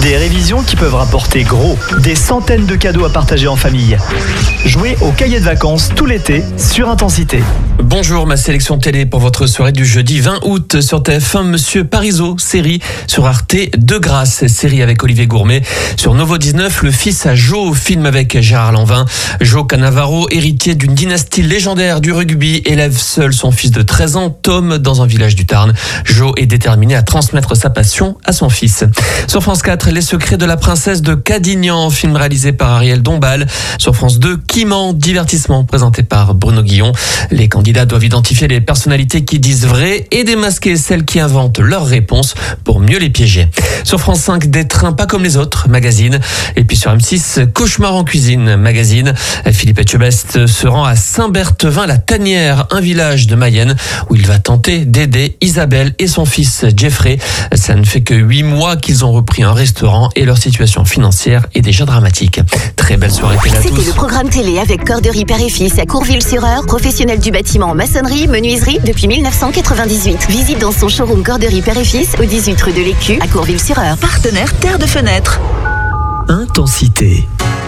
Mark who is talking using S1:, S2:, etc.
S1: Des révisions qui peuvent rapporter gros. Des centaines de cadeaux à partager en famille. Jouez au cahier de vacances tout l'été sur Intensité.
S2: Bonjour, ma sélection télé pour votre soirée du jeudi 20 août sur TF1, Monsieur Parisot, série sur Arte de grâce, série avec Olivier Gourmet. Sur Novo 19, le fils à Joe, film avec Gérard Lanvin. Joe Cannavaro, héritier d'une dynastie légendaire du rugby, élève seul son fils de 13 ans, Tom, dans un village du Tarn. Joe est déterminé à transmettre sa passion à son fils. Sur France 4, Les secrets de la princesse de Cadignan, film réalisé par Ariel Dombal. Sur France 2, Qui ment, divertissement présenté par Bruno Guillon. Les candidats doivent identifier les personnalités qui disent vrai et démasquer celles qui inventent leurs réponses pour mieux les piéger. Sur France 5, Des trains pas comme les autres, magazine. Et puis sur M6, Cauchemar en cuisine, magazine. Philippe Etchebest se rend à Saint-Berthevin-la-Tanière, un village de Mayenne, où il va tenter d'aider Isabelle et son fils Jeffrey. Ça ne fait que 8 mois qu'ils ont repris un restaurant et leur situation financière est déjà dramatique. Très belle soirée télé à tous.
S3: C'était le programme télé avec Corderie Père et Fils à Courville-sur-Eure, professionnel du bâtiment en maçonnerie, menuiserie depuis 1998. Visite dans son showroom Corderie Père et Fils au 18 rue de l'Écu à Courville-sur-Eure.
S4: Partenaire Terre de Fenêtre.
S1: Intensité.